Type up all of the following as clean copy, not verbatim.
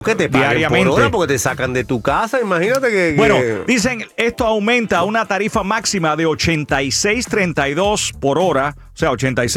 Que te paguen diariamente. por hora porque te sacan de tu casa, imagínate que... Bueno, dicen, esto aumenta a una tarifa máxima de $86.32 por hora, o sea,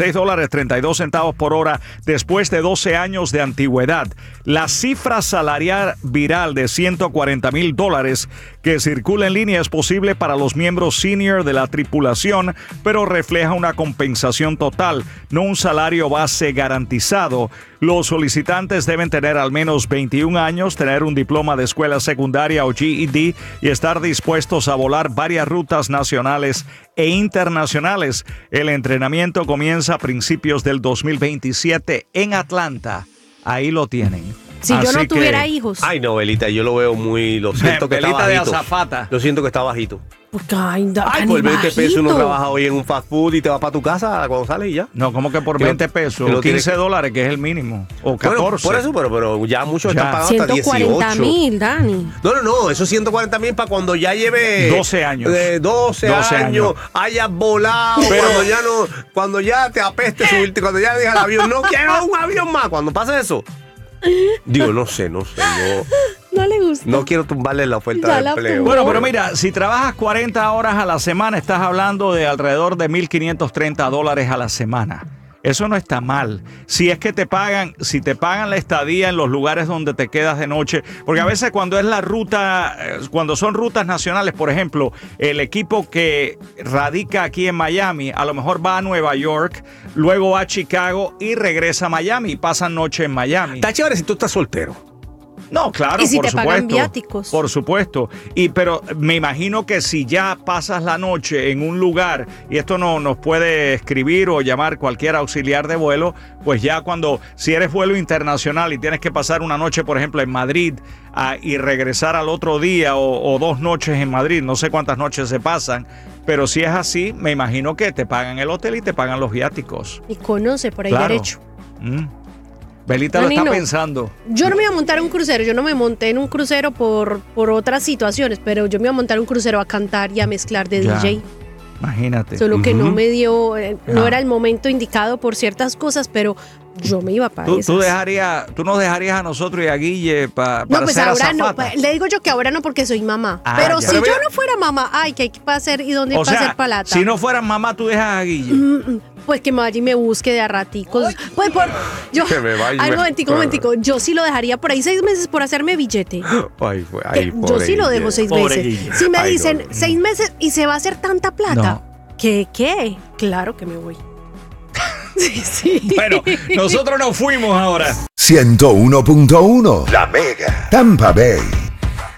$86.32 por hora después de 12 años de antigüedad. La cifra salarial viral de $140,000 que circula en línea es posible para los miembros senior de la tripulación, pero refleja una compensación total, no un salario base garantizado. Los solicitantes deben tener al menos 21 años, tener un diploma de escuela secundaria o GED y estar dispuestos a volar varias rutas nacionales e internacionales. El entrenamiento comienza a principios del 2027 en Atlanta. Ahí lo tienen. Si yo no tuviera hijos. Ay, no, Belita, yo lo veo lo siento que está Belita de bajito. azafata. Yo siento que está bajito. Ay, por 20 pesos uno trabaja hoy en un fast food y te vas para tu casa cuando sales y ya. No, como que por 20 pesos, lo $15, que es el mínimo, o 14. Bueno, por eso, pero ya muchos están pagando hasta 18. 140,000, Dani. No, esos 140,000 para cuando ya lleve 12 años. 12 años, hayas volado, pero cuando ya te apeste subirte, cuando ya dejas el avión, no quiero un avión más. Cuando pasa eso, digo, no sé, no le gusta. No quiero tumbarle la oferta de empleo. Bueno, pero mira, si trabajas 40 horas a la semana, estás hablando de alrededor de $1,530 a la semana. Eso no está mal. Si es que si te pagan la estadía en los lugares donde te quedas de noche, porque a veces cuando es la ruta, cuando son rutas nacionales, por ejemplo, el equipo que radica aquí en Miami, a lo mejor va a Nueva York, luego va a Chicago y regresa a Miami y pasan noche en Miami. Está chévere si tú estás soltero. No, claro, ¿Y si por te supuesto. pagan viáticos? Por supuesto. Pero me imagino que si ya pasas la noche en un lugar, y esto nos puede escribir o llamar cualquier auxiliar de vuelo, pues ya si eres vuelo internacional y tienes que pasar una noche, por ejemplo, en Madrid y regresar al otro día o 2 noches en Madrid, no sé cuántas noches se pasan, pero si es así, me imagino que te pagan el hotel y te pagan los viáticos. Y conoce por ahí derecho. Belita lo está pensando. Yo no me iba a montar un crucero, yo no me monté en un crucero por otras situaciones, pero yo me iba a montar un crucero a cantar y a mezclar de DJ. Imagínate. Solo que no me dio, no era el momento indicado por ciertas cosas, pero yo me iba para esas. ¿Tú nos dejarías a nosotros y a Guille para no, pues ser ahora azafata? no. Le digo yo que ahora no porque soy mamá. Pero si yo no fuera mamá, ¿qué hay para hacer y dónde para hacer palata? Si no fueras mamá, tú dejas a Guille. Pues que me vaya y me busque de a raticos. Pues que me vaya. Ay, momentico. Yo sí lo dejaría por ahí 6 meses por hacerme billete. Yo sí lo dejo 6 meses. Guille. Si me dicen 6 meses y se va a hacer tanta plata, ¿qué? Claro que me voy. Sí. Bueno, nosotros nos fuimos ahora. 101.1 La Mega, Tampa Bay.